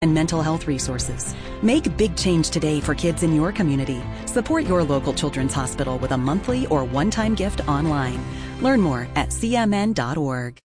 and mental health resources. Make big change today for kids in your community. Support your local children's hospital with a monthly or one-time gift online. Learn more at cmn.org.